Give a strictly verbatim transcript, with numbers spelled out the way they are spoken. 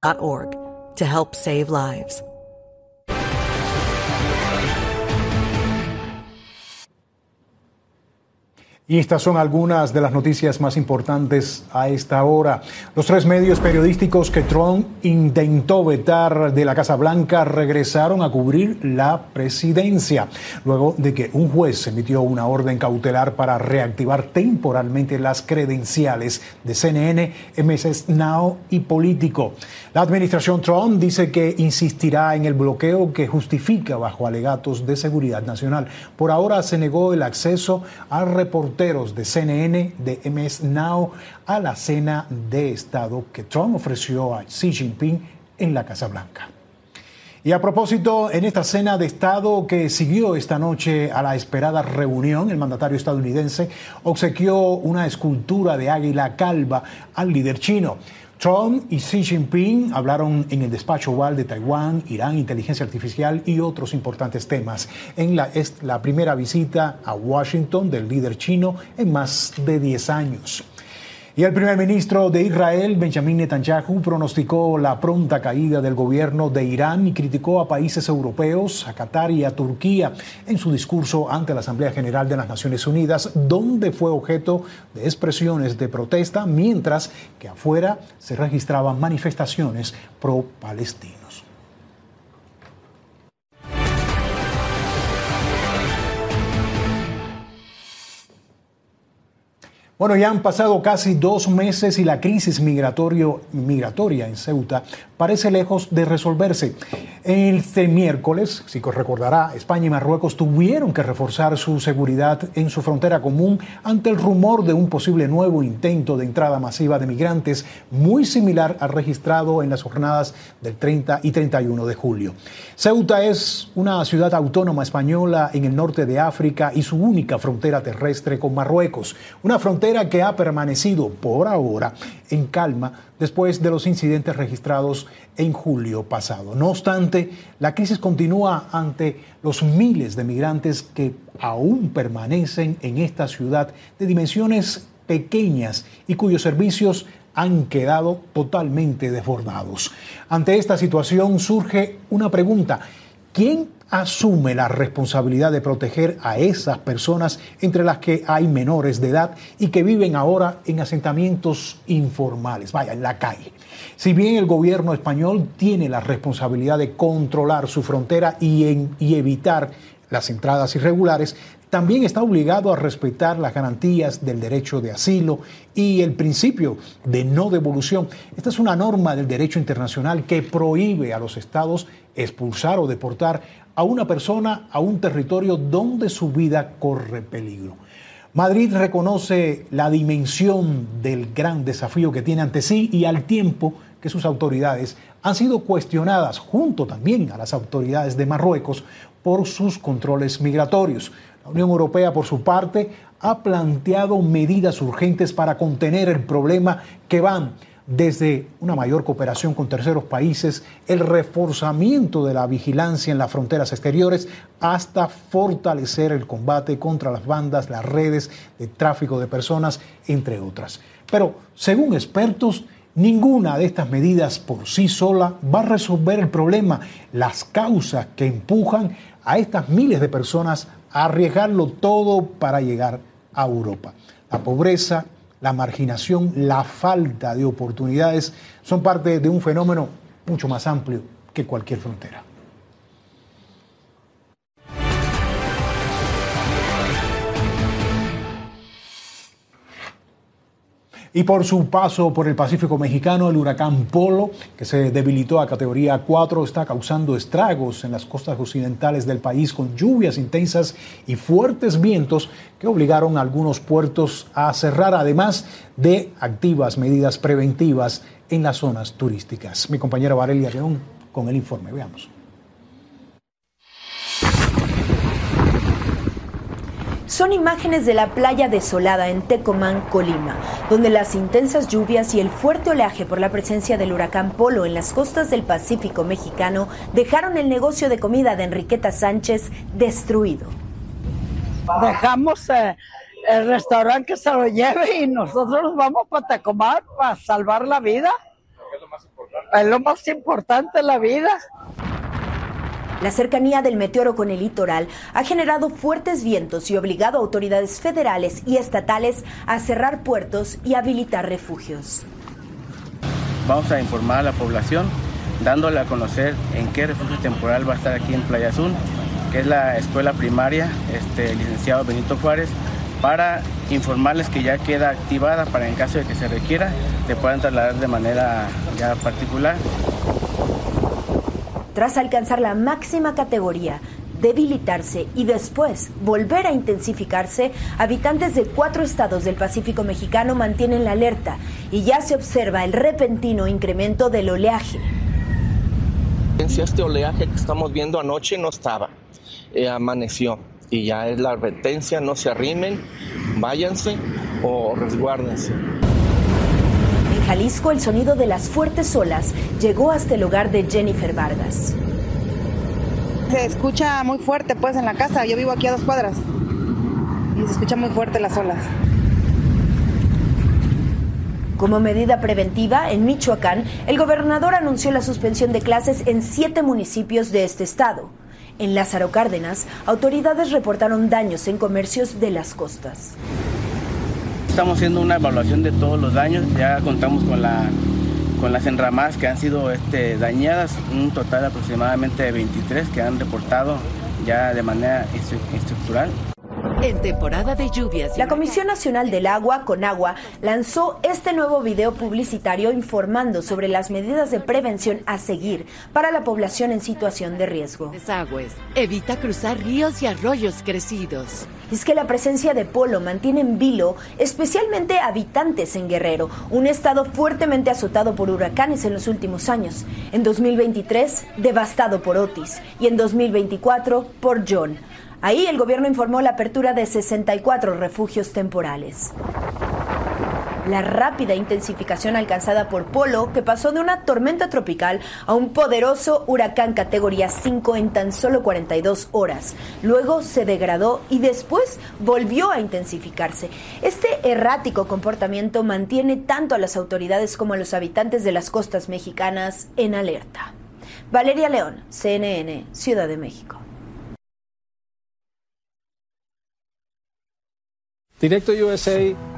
dot org to help save lives. Y estas son algunas de las noticias más importantes a esta hora. Los tres medios periodísticos que Trump intentó vetar de la Casa Blanca regresaron a cubrir la presidencia, luego de que un juez emitió una orden cautelar para reactivar temporalmente las credenciales de C N N, M S Now y Político. La administración Trump dice que insistirá en el bloqueo que justifica bajo alegatos de seguridad nacional. Por ahora se negó el acceso a reporteros de C N N, de M S Now, a la cena de Estado que Trump ofreció a Xi Jinping en la Casa Blanca. Y a propósito, en esta cena de Estado que siguió esta noche a la esperada reunión, el mandatario estadounidense obsequió una escultura de águila calva al líder chino. Trump y Xi Jinping hablaron en el despacho oval de Taiwán, Irán, inteligencia artificial y otros importantes temas. En la, es la primera visita a Washington del líder chino en más de diez años. Y el primer ministro de Israel, Benjamin Netanyahu, pronosticó la pronta caída del gobierno de Irán y criticó a países europeos, a Qatar y a Turquía en su discurso ante la Asamblea General de las Naciones Unidas, donde fue objeto de expresiones de protesta, mientras que afuera se registraban manifestaciones pro-palestinos. Bueno, ya han pasado casi dos meses y la crisis migratorio, migratoria en Ceuta parece lejos de resolverse. Este miércoles, si recordará, España y Marruecos tuvieron que reforzar su seguridad en su frontera común ante el rumor de un posible nuevo intento de entrada masiva de migrantes, muy similar al registrado en las jornadas del treinta y treinta y uno de julio. Ceuta es una ciudad autónoma española en el norte de África y su única frontera terrestre con Marruecos, una frontera que ha permanecido por ahora en calma después de los incidentes registrados en julio pasado. No obstante, la crisis continúa ante los miles de migrantes que aún permanecen en esta ciudad de dimensiones pequeñas y cuyos servicios han quedado totalmente desbordados. Ante esta situación surge una pregunta: ¿quién asume la responsabilidad de proteger a esas personas, entre las que hay menores de edad y que viven ahora en asentamientos informales, vaya, en la calle? Si bien el gobierno español tiene la responsabilidad de controlar su frontera y, en, y evitar las entradas irregulares, también está obligado a respetar las garantías del derecho de asilo y el principio de no devolución. Esta es una norma del derecho internacional que prohíbe a los estados expulsar o deportar a una persona a un territorio donde su vida corre peligro. Madrid reconoce la dimensión del gran desafío que tiene ante sí y al tiempo que sus autoridades han sido cuestionadas, junto también a las autoridades de Marruecos, por sus controles migratorios. La Unión Europea, por su parte, ha planteado medidas urgentes para contener el problema, que van desde una mayor cooperación con terceros países, el reforzamiento de la vigilancia en las fronteras exteriores, hasta fortalecer el combate contra las bandas, las redes de tráfico de personas, entre otras. Pero, según expertos, ninguna de estas medidas por sí sola va a resolver el problema, las causas que empujan a estas miles de personas a arriesgarlo todo para llegar a Europa. La pobreza, la marginación, la falta de oportunidades son parte de un fenómeno mucho más amplio que cualquier frontera. Y por su paso por el Pacífico mexicano, el huracán Polo, que se debilitó a categoría cuatro, está causando estragos en las costas occidentales del país, con lluvias intensas y fuertes vientos que obligaron a algunos puertos a cerrar, además de activas medidas preventivas en las zonas turísticas. Mi compañera Varelia León con el informe. Veamos. Son imágenes de la playa desolada en Tecomán, Colima, donde las intensas lluvias y el fuerte oleaje por la presencia del huracán Polo en las costas del Pacífico mexicano dejaron el negocio de comida de Enriqueta Sánchez destruido. Dejamos eh, el restaurante que se lo lleve y nosotros nos vamos para Tecomán para salvar la vida. ¿Qué es lo más importante? Es lo más importante en la vida. La cercanía del meteoro con el litoral ha generado fuertes vientos y obligado a autoridades federales y estatales a cerrar puertos y habilitar refugios. Vamos a informar a la población, dándole a conocer en qué refugio temporal va a estar aquí en Playa Azul, que es la escuela primaria, este, licenciado Benito Juárez, para informarles que ya queda activada para en caso de que se requiera, se puedan trasladar de manera ya particular. Tras alcanzar la máxima categoría, debilitarse y después volver a intensificarse, habitantes de cuatro estados del Pacífico mexicano mantienen la alerta y ya se observa el repentino incremento del oleaje. Este oleaje que estamos viendo anoche no estaba, eh, amaneció y ya es la advertencia, no se arrimen, váyanse o resguárdense. En Jalisco, el sonido de las fuertes olas llegó hasta el hogar de Jennifer Vargas. Se escucha muy fuerte pues en la casa, yo vivo aquí a dos cuadras y se escucha muy fuerte las olas. Como medida preventiva, en Michoacán, el gobernador anunció la suspensión de clases en siete municipios de este estado. En Lázaro Cárdenas, autoridades reportaron daños en comercios de las costas. Estamos haciendo una evaluación de todos los daños, ya contamos con, la, con las enramadas que han sido este, dañadas, un total de aproximadamente veintitrés que han reportado ya de manera estructural. En temporada de lluvias. La Comisión Nacional del Agua, Conagua, lanzó este nuevo video publicitario informando sobre las medidas de prevención a seguir para la población en situación de riesgo. Desagües. Evita cruzar ríos y arroyos crecidos. Es que la presencia de polo mantiene en vilo especialmente habitantes en Guerrero, un estado fuertemente azotado por huracanes en los últimos años. En dos mil veintitrés, devastado por Otis, y en dos mil veinticuatro, por John. Ahí el gobierno informó la apertura de sesenta y cuatro refugios temporales. La rápida intensificación alcanzada por Polo, que pasó de una tormenta tropical a un poderoso huracán categoría cinco en tan solo cuarenta y dos horas. Luego se degradó y después volvió a intensificarse. Este errático comportamiento mantiene tanto a las autoridades como a los habitantes de las costas mexicanas en alerta. Valeria León, C N N, Ciudad de México. Directo U S A